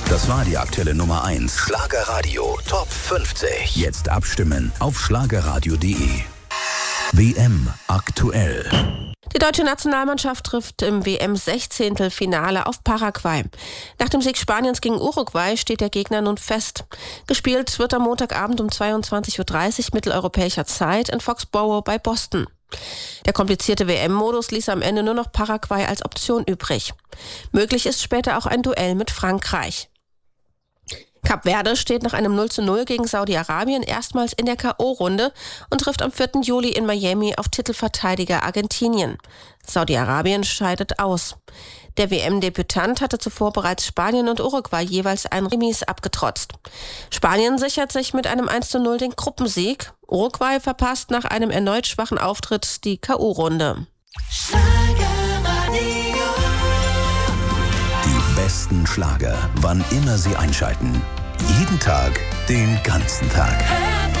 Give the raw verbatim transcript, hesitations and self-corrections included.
Das war die aktuelle Nummer eins. Schlagerradio Top fünfzig. Jetzt abstimmen auf schlagerradio punkt de. W M aktuell. Die deutsche Nationalmannschaft trifft im W M-Sechzehntelfinale auf Paraguay. Nach dem Sieg Spaniens gegen Uruguay steht der Gegner nun fest. Gespielt wird am Montagabend um zweiundzwanzig Uhr dreißig mitteleuropäischer Zeit in Foxborough bei Boston. Der komplizierte W M-Modus ließ am Ende nur noch Paraguay als Option übrig. Möglich ist später auch ein Duell mit Frankreich. Kap Verde steht nach einem null zu null gegen Saudi-Arabien erstmals in der K O-Runde und trifft am vierten Juli in Miami auf Titelverteidiger Argentinien. Saudi-Arabien scheidet aus. Der W M-Debütant hatte zuvor bereits Spanien und Uruguay jeweils ein Remis abgetrotzt. Spanien sichert sich mit einem eins zu null den Gruppensieg. Uruguay verpasst nach einem erneut schwachen Auftritt die K O-Runde. Die besten Schlager, wann immer Sie einschalten. Jeden Tag, den ganzen Tag.